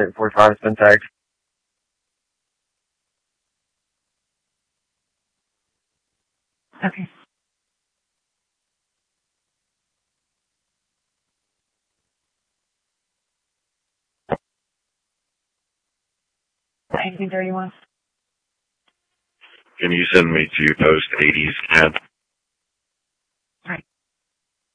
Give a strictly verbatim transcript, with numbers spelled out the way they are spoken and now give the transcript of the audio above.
eight four five has been tagged. Okay. Anything thirty-one? Can you send me to post eighty scan?